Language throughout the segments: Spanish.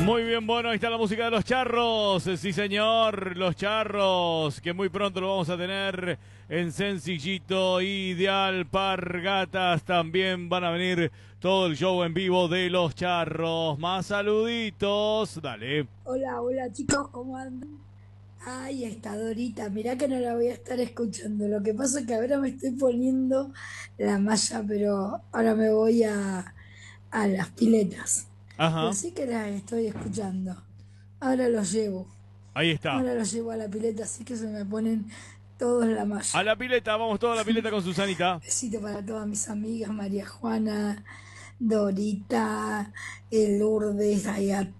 Muy bien, bueno, ahí está la música de Los Charros, sí señor, Los Charros, que muy pronto lo vamos a tener en Sencillito y de Alpargatas. También van a venir todo el show en vivo de Los Charros. Más saluditos, dale. Hola, hola chicos, ¿cómo andan? Ay, está Dorita, mirá que no la voy a estar escuchando. Lo que pasa es que ahora me estoy poniendo la malla, pero ahora me voy a las piletas. Ajá, Así que las estoy escuchando. Ahora los llevo. ahí está. Ahora los llevo a la pileta, así que se me ponen todos la A malla. la pileta, vamos toda la pileta con Susanita. Besito para todas mis amigas, María Juana, Dorita, Lourdes, ahí a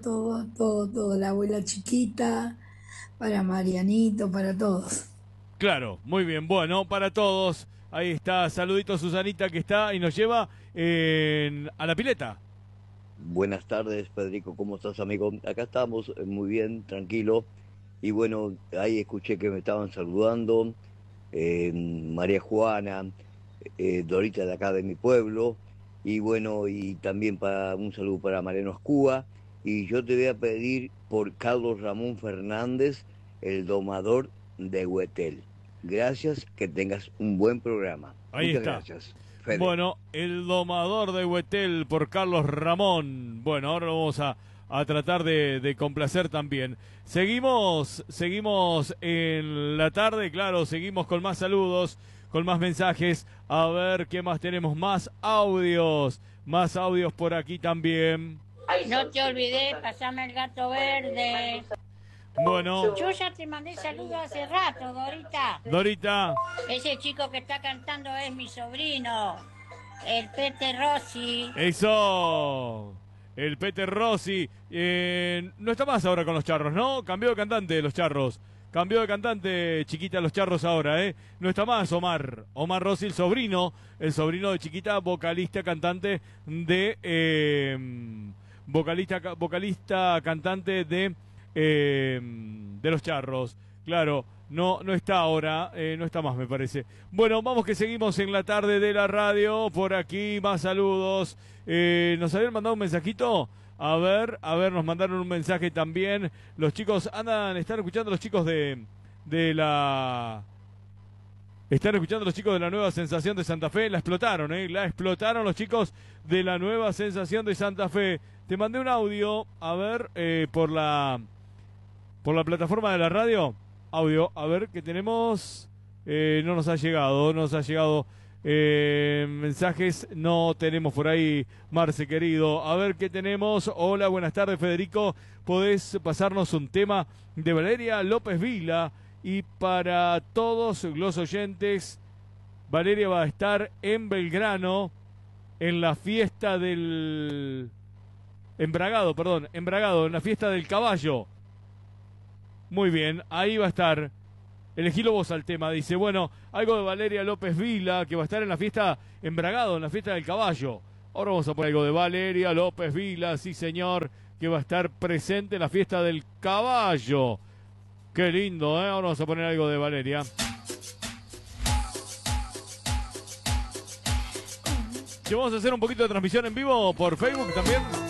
todo, la abuela chiquita, para Marianito, para todos. Claro, muy bien, bueno, para todos. Ahí está, saludito Susanita que está y nos lleva a la pileta. Buenas tardes, Federico, ¿cómo estás, amigo? Acá estamos muy bien, tranquilo. Y bueno, ahí escuché que me estaban saludando, María Juana, Dorita de acá de mi pueblo, y bueno, y también para un saludo para Mariano Escúa. Y yo te voy a pedir por Carlos Ramón Fernández, el domador de Huetel. Gracias, que tengas un buen programa. Ahí Muchas está. gracias. Fede. Bueno, el domador de Huetel por Carlos Ramón. Bueno, ahora lo vamos a tratar de complacer también. Seguimos en la tarde, claro, seguimos con más saludos, con más mensajes. A ver qué más tenemos, más audios por aquí también. No te olvides, pasame el gato verde. Bueno, Yo ya te mandé saludos hace rato, Dorita. Dorita, Ese chico que está cantando es mi sobrino, el Pete Rossi. eso. El Peter Rossi no está más ahora con los Charros, ¿no? Cambió de cantante Los Charros. Cambió de cantante Chiquita Los Charros ahora, ¿eh? No está más Omar. Omar Rossi, el sobrino de Chiquita, vocalista, cantante de... vocalista, cantante de Los Charros. Claro, no está ahora, no está más, me parece. Bueno, vamos que seguimos en la tarde de la radio. Por aquí, más saludos. Nos habían mandado un mensajito. A ver, nos mandaron un mensaje también. Los chicos están escuchando los chicos de la... Están escuchando los chicos de la Nueva Sensación de Santa Fe. La explotaron, la explotaron los chicos de la Nueva Sensación de Santa Fe. Te mandé un audio, a ver, por la plataforma de la radio. Audio, a ver, que tenemos... no nos ha llegado mensajes, no tenemos por ahí, Marce querido. A ver qué tenemos. Hola, buenas tardes, Federico. ¿Podés pasarnos un tema de Valeria López Vila? Y para todos los oyentes, Valeria va a estar en Belgrano en la fiesta del... en Bragado, en la fiesta del caballo. Muy bien, ahí va a estar. Elegilo vos al tema, dice. Bueno, algo de Valeria López Vila, que va a estar en la fiesta en Bragado, en la fiesta del caballo. Ahora vamos a poner algo de Valeria López Vila, sí señor, que va a estar presente en la fiesta del caballo. Qué lindo, ¿eh? Ahora vamos a poner algo de Valeria. Y vamos a hacer un poquito de transmisión en vivo por Facebook también.